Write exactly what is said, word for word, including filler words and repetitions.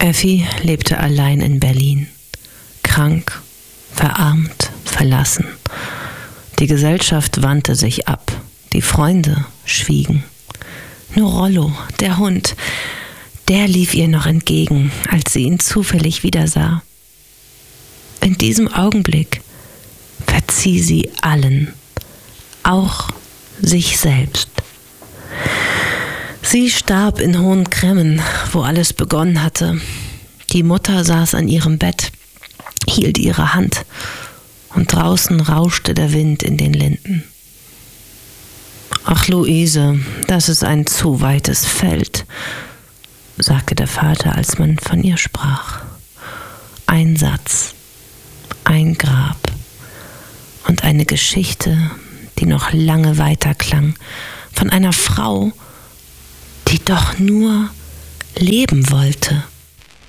Effi lebte allein in Berlin, krank, verarmt, verlassen. Die Gesellschaft wandte sich ab, die Freunde schwiegen. Nur Rollo, der Hund, der lief ihr noch entgegen, als sie ihn zufällig wiedersah. In diesem Augenblick verzieh sie allen, auch sich selbst. Sie starb in Hohen Cremmen, wo alles begonnen hatte. Die Mutter saß an ihrem Bett, hielt ihre Hand und draußen rauschte der Wind in den Linden. »Ach, Luise, das ist ein zu weites Feld«, sagte der Vater, als man von ihr sprach. Ein Satz, ein Grab und eine Geschichte, die noch lange weiterklang, von einer Frau, die doch nur leben wollte.